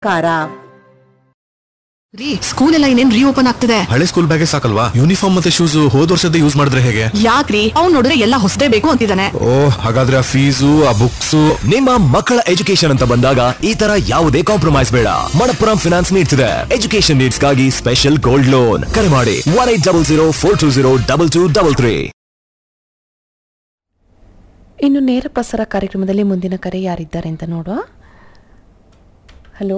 ಕಾರ ರೀ, ಸ್ಕೂಲ್ ಎಲ್ಲ ಇನ್ನೇನ್ ರೀಓಪನ್ ಆಗ್ತಿದೆ. ಹಳೆ ಸ್ಕೂಲ್ ಬ್ಯಾಗೇ ಸಾಕಲ್ವಾ? ಯೂನಿಫಾರ್ಮ್ ಮತ್ತೆ ಶೂಸ್ ಹೋದ್ ವರ್ಷದ ಯೂಸ್ ಮಾಡಿದ್ರೆ ಹೇಗೆ? ಯಾಕ್ರಿ, ಅವ್ನು ನೋಡಿದ್ರೆ ಎಲ್ಲ ಹೊಸದೇ ಬೇಕು ಅಂತಿದ್ದಾನೆ. ಓ, ಹಾಗಾದ್ರೆ ಆ ಫೀಸು ಆ ಬುಕ್ಸ್. ನಿಮ್ಮ ಮಕ್ಕಳ ಎಜುಕೇಶನ್ ಅಂತ ಬಂದಾಗ ಈ ತರ ಯಾವುದೇ ಕಾಂಪ್ರಮೈಸ್ ಬೇಡ. ಮಣಪ್ಪುರಂ ಫಿನಾನ್ಸ್ ನೀಡ್ತಿದೆ ಎಜುಕೇಶನ್ ನೀಡ್ಸ್ ಗಾಗಿ ಸ್ಪೆಷಲ್ ಗೋಲ್ಡ್ ಲೋನ್. ಕರೆ ಮಾಡಿ 1800420223. ಇನ್ನು ನೇರ ಪ್ರಸಾರ ಕಾರ್ಯಕ್ರಮದಲ್ಲಿ ಮುಂದಿನ ಕರೆ ಯಾರಿದ್ದಾರೆ ಅಂತ ನೋಡುವ. ಹಲೋ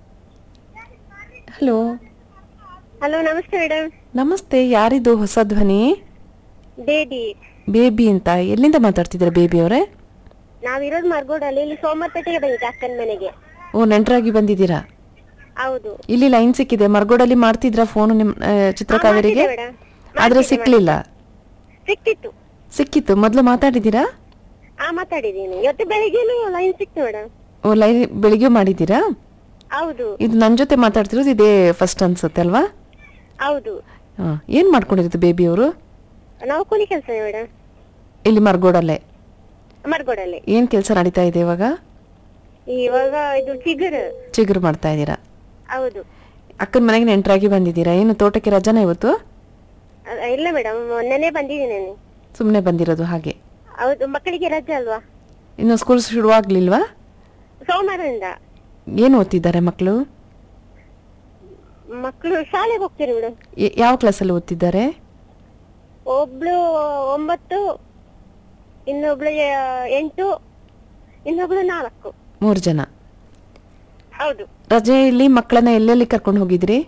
ಹಲೋ ಹಲೋ, ನಮಸ್ತೆ ಮೇಡಮ್. ನಮಸ್ತೆ, ಯಾರಿದು ಹೊಸ ಧ್ವನಿ? ಬೇಬಿ. ಬೇಬಿ ಅಂತ ಎಲ್ಲಿಂದ ಮಾತಾಡ್ತಿದ್ದೀರಾ ಬೇಬಿ ಅವರೇ? ನಾವಿರೋದು ಮರ್ಗೋಡಲ್ಲಿ. ಇಲ್ಲಿ ಸೋಮಪೇಟೆಗೆ ಬಂದಿದ್ದೆ ಅಕ್ಕನ ಮನೆಗೆ. ಓ, ನೆಂಟರಾಗಿ ಬಂದಿದ್ದೀರಾ? ಹೌದು. ಇಲ್ಲಿ ಲೈನ್ ಸಿಕ್ಕಿದೆ. ಮರ್ಗೋಡಲ್ಲಿ ಮಾಡ್ತಿದ್ರಾ ಫೋನ್ ನಿಮ್ ಚಿತ್ರಕಾವೇರಿಗೆ? ಆದ್ರೆ ಸಿಕ್ಲಿಲ್ಲ. ಸಿಕ್ಕಿತ್ತು. ಮೊದ್ಲು ಮಾತಾಡಿದ್ದೀರಾ? ಮಾತಾಡಿದೀನಿ. ಇವತ್ತು ಬೆಳಿಗ್ಗೆನೂ ಲೈನ್ ಸಿಕ್ತು ಮೇಡಮ್. ಓ, ಲೈನ್ ಬೆಳಿಗ್ಗೆ ಮಾಡಿದ್ದೀರಾ? ಹೌದು. ಇದು ನನ್ ಜೊತೆ ಮಾತಾಡ್ತಿರೋದು ಇದೇ ಫಸ್ಟ್ ಅನ್ಸುತ್ತೆ ಅಲ್ವಾ? ಹೌದು. ಏನ್ ಮಾಡ್ಕೊಂಡಿರೋದು ಬೇಬಿ ಅವರು? ನಾವು ಕೂಲಿ ಕೆಲಸ ಮೇಡಮ್. ಇಲ್ಲಿ ಮರ್ಗೋಡಲ್ಲೇ? ಮರ್ಗೋಡಲ್ಲಿ. ಏನ್ ಕೆಲಸ ನಡೀತಾ ಇದೆ ಇವಾಗ? ಇದು ಚಿಗುರು ಮಾಡ್ತಾ ಇದ್ದೀರಾ? ಹೌದು. ಅಕ್ಕನ ಮನೆಗೆ ನೆಂಟರಾಗಿ ಬಂದಿದ್ದೀರಾ? ಏನು ತೋಟಕ್ಕೆ ರಜಾನ ಇವತ್ತು? ಇಲ್ಲ ಮೇಡಮ್, ಮೊನ್ನೆನೆ ಬಂದಿದ್ದೀನಿ. ಸುಮ್ನೆ ಬಂದಿರೋದು ಹಾಗೆ? ಹೌದು, ಮಕ್ಕಳಿಗೆ ರಜೆ ಅಲ್ವಾ? ಇನ್ನು ಸ್ಕೂಲ್ ಶುರುವಾಗ್ಲಿಲ್ವಾ? ಸೋಮವಾರದಿಂದ. ಏನು ಓದ್ತಿದ್ದಾರೆ ಮಕ್ಕಳು? ಮಕ್ಕಳು ಶಾಲೆಗೆ ಹೋಗ್ತಾರೆ ಮೇಡಮ್. ಯಾವ ಕ್ಲಾಸಲ್ಲಿ ಓದ್ತಿದ್ದಾರೆ? ಒಬ್ಳು 9, ಇನ್ನೊಬ್ಳು 8, ಇನ್ನೊಬ್ಳು 4. 3 ಜನ. ಹೌದು. ರಜೆಯಲ್ಲಿ ಮಕ್ಕಳನ್ನ ಎಲ್ಲೆಲ್ಲಿ ಕರ್ಕೊಂಡು ಹೋಗಿದ್ರಿ?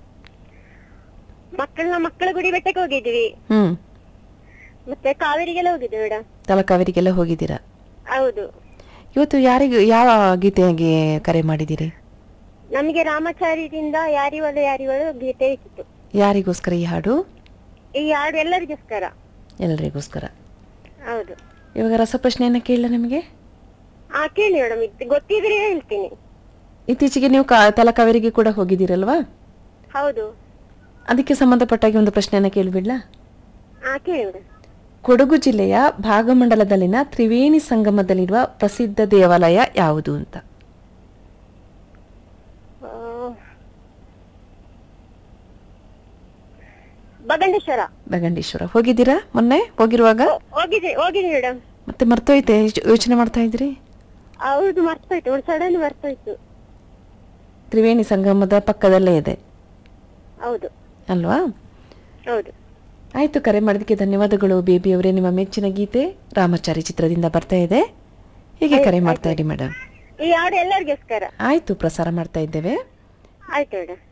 ಮಕ್ಕಳ ಗುಡಿ ಬೆಟ್ಟಕ್ಕೆ ಹೋಗಿದ್ವಿ. ಮತ್ತೆ ಕಾವೇರಿಗೆಲ್ಲ ಹೋಗಿದ್ವಿ ಮೇಡಮ್. ತಲಕಾವೇರಿಗೆಲ್ಲ ಹೋಗಿದ್ದೀರಾ? ಹೌದು. ಇವತ್ತು ಯಾವ ಗೀತೆಗೆ ಕರೆ ಮಾಡಿದಿರಿ? ನಮಗೆ ರಾಮಾಚಾರ್ಯದಿಂದ ಯಾರಿವಳು ಗೀತೆ ಇತ್ತು. ಯಾರಿಗೋಸ್ಕರ ಈ ಹಾಡು? ಈ ಹಾಡು ಎಲ್ಲರಿಗೋಸ್ಕರ. ಎಲ್ಲರಿಗೋಸ್ಕರ. ಹೌದು. ಇವಾಗ ರಸಪ್ರಶ್ನೆಯನ್ನ ಕೇಳಲ ನಿಮಗೆ? ಕೇಳಿ ಮೇಡಮ್, ಗೊತ್ತಿದ್ರೆ ಹೇಳ್ತೀನಿ. ಇತ್ತೀಚೆಗೆ ನೀವು ತಲಕಾವೇರಿಗೆ ಕೂಡ ಹೋಗಿದ್ದೀರಲ್ವಾ? ಹೌದು. ಅದಕ್ಕೆ ಸಂಬಂಧಪಟ್ಟಾಗಿ ಒಂದು ಪ್ರಶ್ನೆಯನ್ನ ಕೇಳಿಬಿಡ್ಲಾ? ಕೇಳಿ ಮೇಡಮ್. ಕೊಡಗು ಜಿಲ್ಲೆಯ ಭಾಗಮಂಡಲದಲ್ಲಿನ ತ್ರಿವೇಣಿ ಸಂಗಮದಲ್ಲಿರುವ ಪ್ರಸಿದ್ಧ ದೇವಾಲಯ ಯಾವುದು ಅಂತ? ಬಗಂಡೇಶ್ವರ. ಹೋಗಿದ್ದೀರಾ ಮೊನ್ನೆ? ಹೋಗಿರುವಾಗ ಹೋಗಿದ್ದೀನಿ ಮೇಡಮ್. ಮತ್ತೆ ಮರ್ತೋಯ್ತೆ? ಯೋಚನೆ ಮಾಡ್ತಾ ಇದ್ರಿ? ಹೌದು, ಮರ್ತೋಯ್ತು. ಸಡನ್ ಮರ್ತೋಯ್ತು. ತ್ರಿವೇಣಿ ಸಂಗಮದ ಪಕ್ಕದಲ್ಲೇ ಇದೆ. ಹೌದು ಅಲ್ವಾ? ಹೌದು. ಆಯ್ತು, ಕರೆ ಮಾಡೋದಕ್ಕೆ ಧನ್ಯವಾದಗಳು ಬೇಬಿ ಅವರೇ. ನಿಮ್ಮ ಮೆಚ್ಚಿನ ಗೀತೆ ರಾಮಾಚಾರಿ ಚಿತ್ರದಿಂದ ಬರ್ತಾ ಇದೆ. ಹೀಗೆ ಕರೆ ಮಾಡ್ತಾ ಇರಿ ಮೇಡಮ್. ಈ ಹಾಡು ಎಲ್ಲರಿಗೋಸ್ಕರ. ಆಯ್ತು, ಪ್ರಸಾರ ಮಾಡ್ತಾ ಇದ್ದೇವೆ. ಆಯ್ತು ಮೇಡಮ್.